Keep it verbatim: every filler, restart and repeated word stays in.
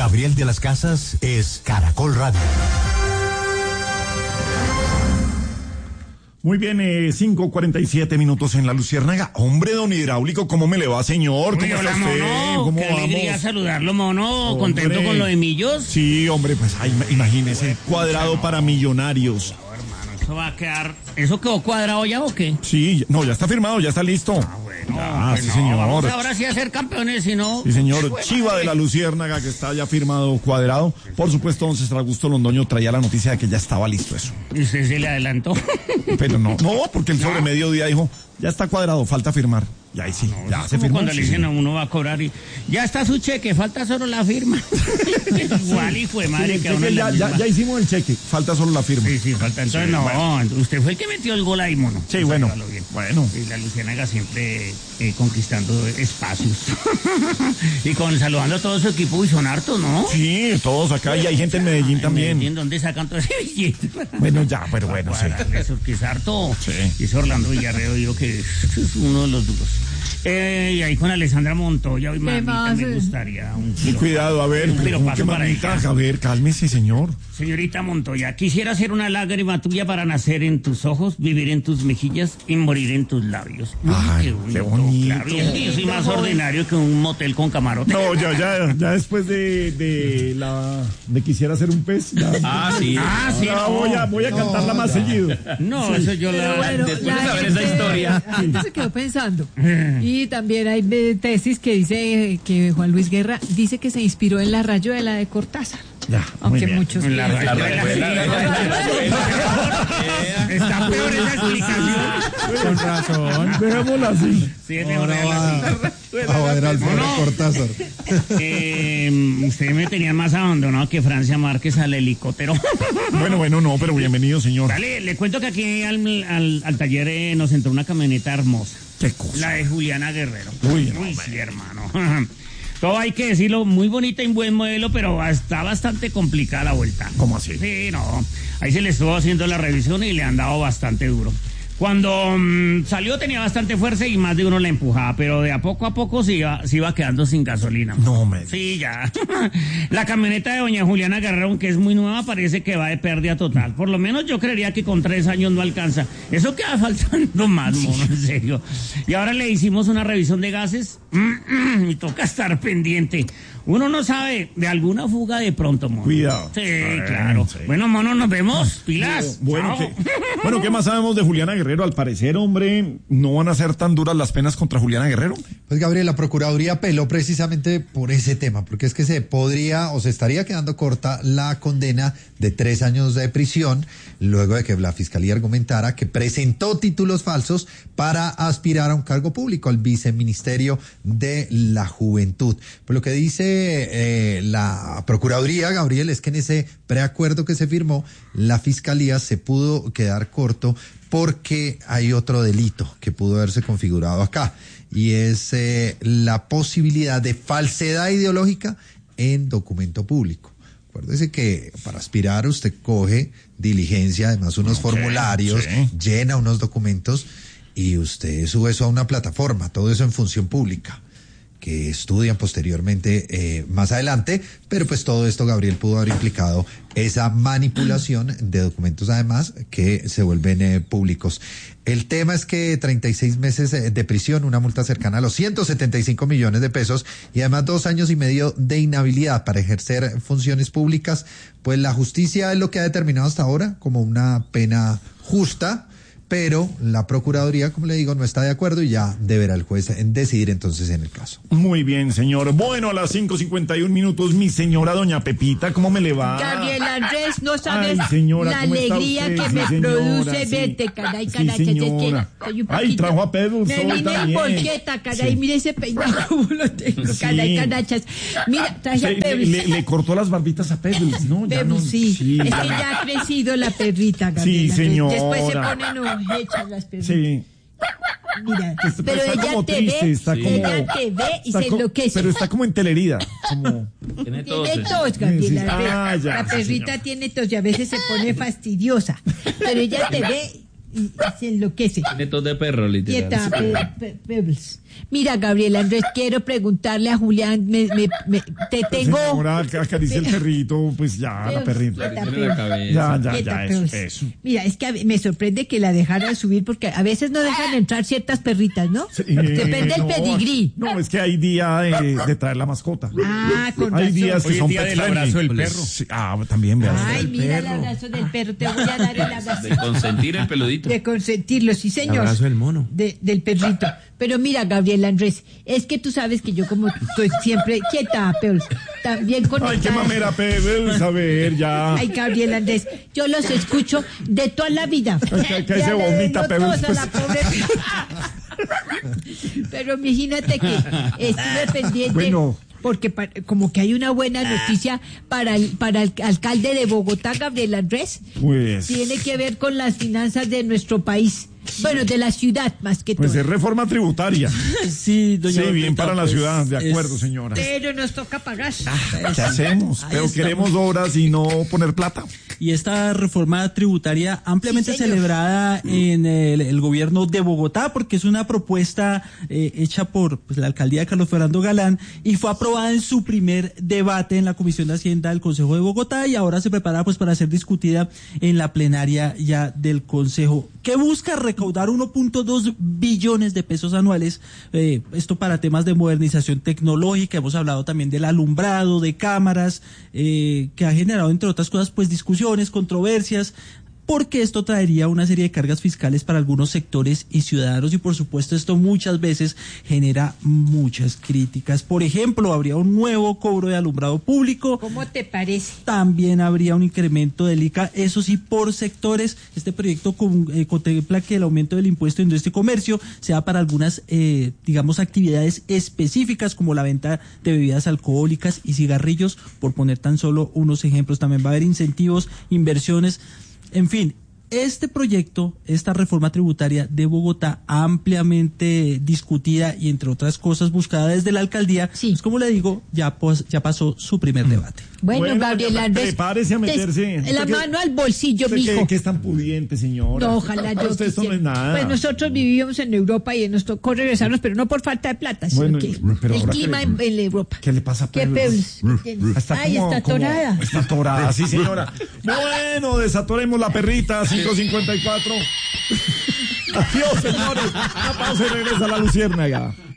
Gabriel de las Casas es Caracol Radio. Muy bien, eh, cinco cuarenta y siete minutos en La Luciérnaga. Hombre, don Hidráulico, ¿cómo me le va, señor? ¿Cómo Uy, está hola, usted? mono. ¿Cómo Qué vamos? alegría saludarlo, mono. Hombre. ¿Contento con lo de Millos? Sí, hombre, pues ay, imagínese, cuadrado no. para Millonarios. No, hermano, eso va a quedar... ¿Eso quedó cuadrado ya o qué? Sí, no, ya está firmado, ya está listo. Ah, bueno. Ah, pues sí, no, señor. Vamos ahora sí a ser campeones, si no... Sí, señor. Bueno, Chiva de La Luciérnaga, que está ya firmado, cuadrado. Por supuesto, don César Augusto Londoño traía la noticia de que ya estaba listo eso. ¿Y usted se le adelantó? Pero no, no, porque el sobre No. mediodía dijo, ya está cuadrado, falta firmar. Y ahí sí, No, ya es se como firmó. cuando le sí. dicen a uno va a cobrar y ya está su cheque, falta solo la firma. Igual, hijo de madre, Sí, que a uno cheque, en ya, la ya, misma. ya hicimos el cheque, falta solo la firma. Sí, sí, falta. Entonces, Sí, no, bueno. usted fue el que metió el gol ahí, mono. Sí, bueno, Hágalo bien. bueno. Y la Luciérnaga siempre eh, conquistando espacios. Y con saludando a todo su equipo, y son hartos, ¿no? Sí, todos acá, y hay gente en Medellín En también. Medellín, ¿dónde sacan todo ese billete? Bueno, ya, pero bueno, sí. Eso que es harto. Sí. Y ese Orlando Villarreal, digo que es uno de los duros. Eh, y ahí con Alessandra Montoya, y mamita, más, me eh? gustaría un Sí, piropo. cuidado, a ver, Un pero ¿cómo piropazo que para mamita? ella. A ver, cálmese, señor. Señorita Montoya, quisiera ser una lágrima tuya para nacer en tus ojos, vivir en tus mejillas y morir en tus labios. Uy, Ay, qué bonito. Claro, y es que yo soy más ordinario que un motel con camarote. No, ya, ya, ya después de, de la de quisiera ser un pez, ya, Ah, sí. Ah, sí, ya no. voy a, voy a cantarla más seguido. No, eso yo Pero la... bueno, después la de saber gente- esa historia. La gente se quedó pensando. Y también hay eh, tesis que dice eh, que Juan Luis Guerra dice que se inspiró en la rayuela de Cortázar. Ya, muy Aunque bien. muchos La piensan- La rayuela, rayuela, sí. la Está peor esa explicación. Con razón. Dejémosla así. Sí, es mejor Ahora dejarla va así. a joder al pobre No. Cortázar. Eh, ustedes me tenían más abandonado que Francia Márquez al helicóptero. Bueno, bueno, no, pero bienvenido, señor. Dale, le cuento que aquí al, al, al taller eh, nos entró una camioneta hermosa. Qué cosa. La de Juliana Guerrero. Uy, no, sí, hermano. Todo hay que decirlo, muy bonita y buen modelo, pero está bastante complicada la vuelta. ¿Cómo así? Sí, no. Ahí se le estuvo haciendo la revisión y le han dado bastante duro. Cuando mmm, salió tenía bastante fuerza y más de uno la empujaba, pero de a poco a poco se iba, se iba quedando sin gasolina. No me digas. Sí, ya. La camioneta de doña Juliana Guerrero, aunque es muy nueva, parece que va de pérdida total. Por lo menos yo creería que con tres años no alcanza. Eso queda faltando más, mono, en serio. Y ahora le hicimos una revisión de gases y toca estar pendiente. Uno no sabe de alguna fuga de pronto, mono. Cuidado. Sí, Ah, claro. sí. Bueno, mono, nos vemos. Pilas. Bueno, Chao. ¿qué, bueno, ¿qué más sabemos de Juliana Guerrero? Al parecer, hombre, no van a ser tan duras las penas contra Juliana Guerrero. Pues Gabriel, la Procuraduría apeló precisamente por ese tema, porque es que se podría o se estaría quedando corta la condena de tres años de prisión, luego de que la Fiscalía argumentara que presentó títulos falsos para aspirar a un cargo público, al Viceministerio de la Juventud. Pues lo que dice eh, la Procuraduría, Gabriel, es que en ese preacuerdo que se firmó, la Fiscalía se pudo quedar corto porque hay otro delito que pudo haberse configurado acá, y es eh, la posibilidad de falsedad ideológica en documento público. Acuérdese que para aspirar usted coge diligencia, además unos Okay, formularios, sí. llena unos documentos y usted sube eso a una plataforma, todo eso en función pública, que estudian posteriormente eh, más adelante, pero pues todo esto, Gabriel, pudo haber implicado esa manipulación de documentos, además, que se vuelven eh, públicos. El tema es que treinta y seis meses de prisión, una multa cercana a los ciento setenta y cinco millones de pesos y además dos años y medio de inhabilidad para ejercer funciones públicas, pues la justicia es lo que ha determinado hasta ahora como una pena justa, pero la Procuraduría, como le digo, no está de acuerdo y ya deberá el juez decidir entonces en el caso. Muy bien, señor. Bueno, a las cinco cincuenta y un minutos, mi señora doña Pepita, ¿cómo me le va? Gabriel Andrés, no sabes Ay, señora, la ¿cómo está alegría usted? que Sí, me señora, produce sí. verte, caray, Sí, caray, que es que señora. estoy un Ay, poquito- trajo a Pedro Me Sol vine en también. bolqueta, caray, Sí. mire ese peinado como lo tengo, Sí. caray, carachas. Mira, traje a Le, Pedro. le- le cortó las barbitas a Pedro, ¿no? Ya Pedro, no- sí. sí, Es que ya. ya ha crecido la perrita, Gabriel. Sí, señora. Después se ponen hechas las perritas. Sí. Mira, Está- pero está ella como te triste, ve, está como- ella te ve y está se co- enloquece. Pero está como entelerida. Como... Tiene Tiene tos. tos, Gabriela. Sí, sí. Ah, ya, la sí, perrita señor. tiene tos y a veces se pone fastidiosa. Pero ella te ve y, y se enloquece. Tiene tos de perro, literal. Quieta, Pe- Pe- Pebbles. Mira, Gabriel Andrés, quiero preguntarle a Julián, me, me, me- te tengo... Señora, acaricia el perrito, pues ya, la perrita. Quieta, Tiene la Pebbles. cabeza. Ya, ya, Quieta, ya, eso, Pebbles. eso. Mira, es que a ve- me sorprende que la dejaran subir porque a veces no dejan entrar ciertas perritas, ¿no? Sí, Depende del no, pedigrí. No, es que hay día de, de traer la mascota. Ah, con Hay razón. días que Hoy es son día pet del friendly. abrazo del perro. Sí, ah, también, veas. Ay, el mira el perro. abrazo del perro, te voy a dar el abrazo. De consentir el peludito. De consentirlo, sí, señor. El abrazo del mono. De- del perrito. Pero mira, Gabriel Andrés, es que tú sabes que yo como estoy siempre quieta, Pebbles, también conectada. Ay, qué mamera, Pebbles, a ver, ya. Ay, Gabriel Andrés, yo los escucho de toda la vida. Ay, que- que Ya se le vomita, dio Pebbles, tos a la pues. pobre. Pero imagínate que estuve pendiente. Bueno. Porque pa- como que hay una buena noticia para el, para el alcalde de Bogotá, Gabriel Andrés. Pues, Tiene que ver con las finanzas de nuestro país. Bueno, de la ciudad más que pues todo. es reforma tributaria. Sí, doña Sí, bien Dorita, para la pues, ciudad, de acuerdo, es- señora. Pero nos toca pagar. ¿Qué hacemos? Ahí Pero estamos. queremos obras y no poner plata. Y esta reforma tributaria ampliamente Sí, señor. celebrada en el, el gobierno de Bogotá, porque es una propuesta eh, hecha por pues, la alcaldía de Carlos Fernando Galán y fue aprobada en su primer debate en la Comisión de Hacienda del Consejo de Bogotá y ahora se prepara pues para ser discutida en la plenaria ya del Consejo, que busca recaudar uno punto dos billones de pesos anuales, eh, esto para temas de modernización tecnológica. Hemos hablado también del alumbrado, de cámaras, eh, que ha generado entre otras cosas pues discusiones, controversias, porque esto traería una serie de cargas fiscales para algunos sectores y ciudadanos y por supuesto esto muchas veces genera muchas críticas. Por ejemplo, habría un nuevo cobro de alumbrado público. ¿Cómo te parece? También habría un incremento del I C A, eso sí, por sectores. Este proyecto con- eh, contempla que el aumento del impuesto de industria y comercio sea para algunas, eh, digamos, actividades específicas como la venta de bebidas alcohólicas y cigarrillos, por poner tan solo unos ejemplos. También va a haber incentivos, inversiones, en fin. Este proyecto, esta reforma tributaria de Bogotá, ampliamente discutida y entre otras cosas buscada desde la alcaldía, Sí. pues como le digo, ya, pues, ya pasó su primer debate. Bueno, Bueno, Gabriel ya, Andrés. prepárese a te- meterse. La Usted que- mano al bolsillo, ¿Usted mijo. qué, qué es tan pudiente, señora? No, ojalá Para yo usted esto no quisiera. es nada. Pues nosotros vivimos en Europa y nos tocó regresarnos, pero no por falta de plata, sino Bueno, que pero el ahora clima qué- en, en Europa. ¿Qué le pasa a ¿Qué Pebbles? Pebbles? Está Ay, como- está como- atorada. Está atorada, sí, señora. Bueno, desatoremos la perrita, cinco cincuenta y cuatro. Adiós, señores. Una pausa y regresa la luciérnaga.